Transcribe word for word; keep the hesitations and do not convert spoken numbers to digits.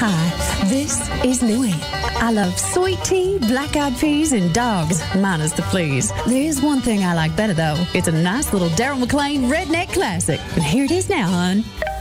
Hi, this is Louie. I love sweet tea, black-eyed peas, and dogs, minus the fleas. There is one thing I like better, though. It's a nice little Daryl McLean Redneck Classic. And here it is now, hon.